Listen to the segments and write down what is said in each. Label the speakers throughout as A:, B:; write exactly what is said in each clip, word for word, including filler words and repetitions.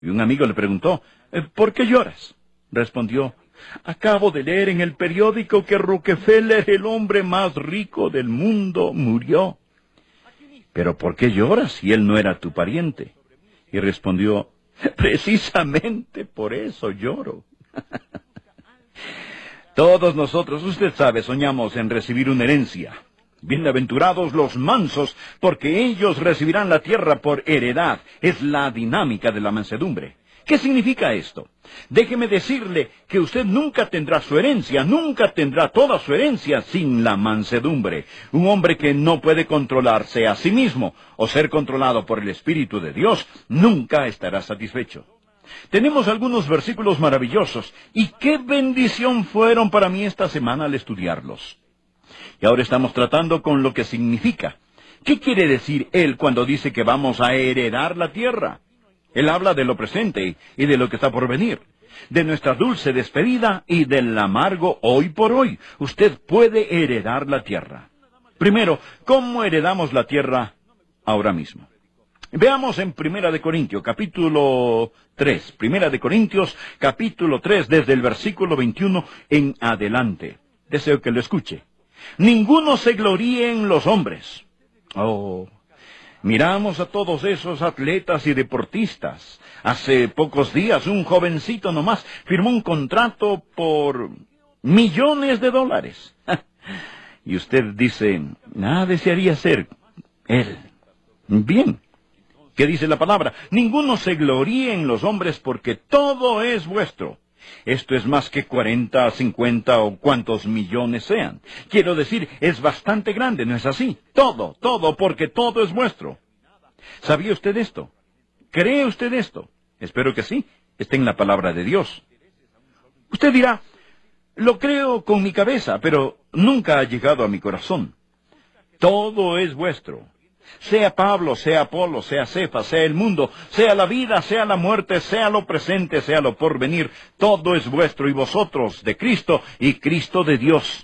A: Y un amigo le preguntó, ¿por qué lloras? Respondió, acabo de leer en el periódico que Rockefeller, el hombre más rico del mundo, murió. ¿Pero por qué lloras si él no era tu pariente? Y respondió, precisamente por eso lloro. Todos nosotros, usted sabe, soñamos en recibir una herencia. Bienaventurados los mansos, porque ellos recibirán la tierra por heredad. Es la dinámica de la mansedumbre. ¿Qué significa esto? Déjeme decirle que usted nunca tendrá su herencia, nunca tendrá toda su herencia sin la mansedumbre. Un hombre que no puede controlarse a sí mismo o ser controlado por el Espíritu de Dios, nunca estará satisfecho. Tenemos algunos versículos maravillosos, y qué bendición fueron para mí esta semana al estudiarlos. Y ahora estamos tratando con lo que significa. ¿Qué quiere decir él cuando dice que vamos a heredar la tierra? Él habla de lo presente y de lo que está por venir, de nuestra dulce despedida y del amargo hoy por hoy. Usted puede heredar la tierra. Primero, ¿cómo heredamos la tierra ahora mismo? Veamos en Primera de Corintios, capítulo tres. Primera de Corintios, capítulo tres, desde el versículo veintiuno en adelante. Deseo que lo escuche. Ninguno se gloríe en los hombres. Oh, miramos a todos esos atletas y deportistas. Hace pocos días un jovencito nomás firmó un contrato por millones de dólares. Y usted dice, nada desearía ser él. Bien. ¿Qué dice la palabra? Ninguno se gloríe en los hombres porque todo es vuestro. Esto es más que cuarenta, cincuenta o cuantos millones sean. Quiero decir, es bastante grande, ¿no es así? Todo, todo, porque todo es vuestro. ¿Sabía usted esto? ¿Cree usted esto? Espero que sí. Está en la palabra de Dios. Usted dirá, lo creo con mi cabeza, pero nunca ha llegado a mi corazón. Todo es vuestro. Sea Pablo, sea Apolo, sea Cefas, sea el mundo, sea la vida, sea la muerte, sea lo presente, sea lo porvenir, todo es vuestro y vosotros de Cristo y Cristo de Dios.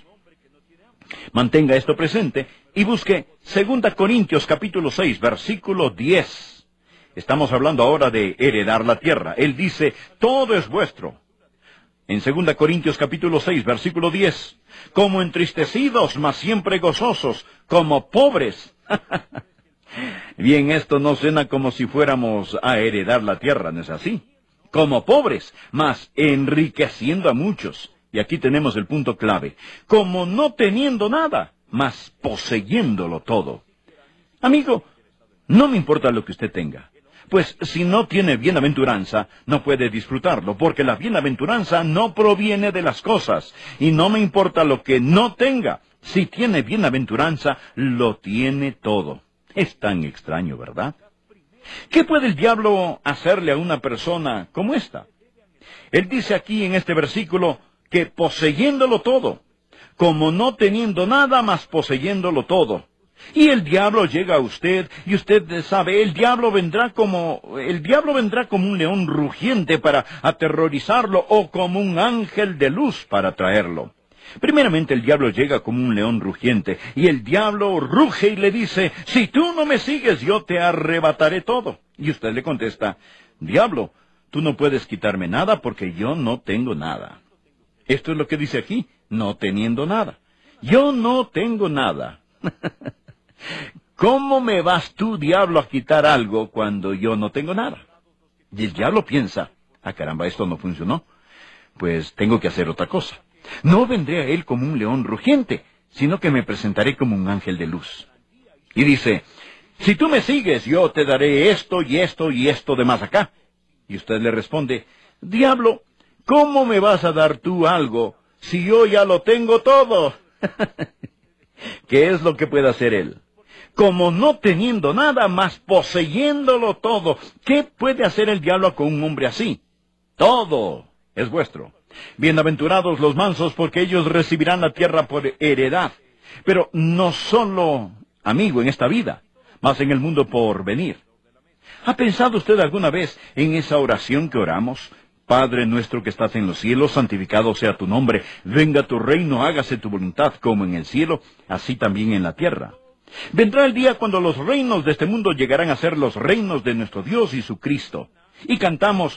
A: Mantenga esto presente y busque Segunda Corintios capítulo seis, versículo diez. Estamos hablando ahora de heredar la tierra. Él dice, todo es vuestro. En Segunda Corintios capítulo seis, versículo diez, como entristecidos, mas siempre gozosos, como pobres. Bien, esto no suena como si fuéramos a heredar la tierra, ¿no es así? Como pobres, mas enriqueciendo a muchos. Y aquí tenemos el punto clave. Como no teniendo nada, mas poseyéndolo todo. Amigo, no me importa lo que usted tenga. Pues si no tiene bienaventuranza, no puede disfrutarlo, porque la bienaventuranza no proviene de las cosas. Y no me importa lo que no tenga. Si tiene bienaventuranza, lo tiene todo. Es tan extraño, ¿verdad? ¿Qué puede el diablo hacerle a una persona como esta? Él dice aquí en este versículo que poseyéndolo todo, como no teniendo nada más poseyéndolo todo. Y el diablo llega a usted, y usted sabe, el diablo vendrá como, el diablo vendrá como un león rugiente para aterrorizarlo, o como un ángel de luz para traerlo. Primeramente el diablo llega como un león rugiente, y el diablo ruge y le dice, si tú no me sigues, yo te arrebataré todo. Y usted le contesta, diablo, tú no puedes quitarme nada porque yo no tengo nada. Esto es lo que dice aquí, no teniendo nada. Yo no tengo nada. ¿Cómo me vas tú, diablo, a quitar algo cuando yo no tengo nada? Y el diablo piensa, ah, caramba, esto no funcionó. Pues tengo que hacer otra cosa. No vendré a él como un león rugiente, sino que me presentaré como un ángel de luz. Y dice, si tú me sigues, yo te daré esto y esto y esto de más acá. Y usted le responde, diablo, ¿cómo me vas a dar tú algo si yo ya lo tengo todo? ¿Qué es lo que puede hacer él? Como no teniendo nada más poseyéndolo todo, ¿qué puede hacer el diablo con un hombre así? Todo es vuestro. Bienaventurados los mansos, porque ellos recibirán la tierra por heredad. Pero no solo, amigo, en esta vida, mas en el mundo por venir. ¿Ha pensado usted alguna vez en esa oración que oramos? Padre nuestro que estás en los cielos, santificado sea tu nombre. Venga tu reino, hágase tu voluntad, como en el cielo, así también en la tierra. Vendrá el día cuando los reinos de este mundo llegarán a ser los reinos de nuestro Dios y su Cristo. y cantamos